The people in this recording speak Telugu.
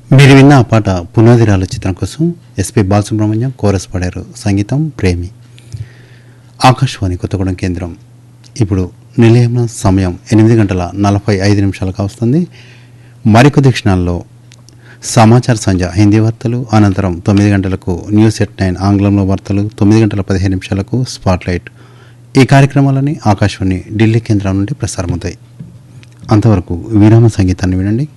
మీరు విన్న ఆ పాట పునాదిరాలు చిత్రం కోసం ఎస్పి బాలసుబ్రహ్మణ్యం కోరస్ పాడారు. సంగీతం ప్రేమి. ఆకాశవాణి కొత్తగూడెం కేంద్రం. ఇప్పుడు నిలయంలో సమయం 8:45 కావస్తుంది. మరికొద్ది క్షణాల్లో సమాచార సంధ్య హిందీ వార్తలు, అనంతరం 9 గంటలకు న్యూస్ ఎట్ 9 ఆంగ్లంలో వార్తలు, 9 గంటల 15 నిమిషాలకు స్పాట్లైట్. ఈ కార్యక్రమాలని ఆకాశవాణి ఢిల్లీ కేంద్రం నుండి ప్రసారమవుతాయి. అంతవరకు విరామ సంగీతాన్ని వినండి.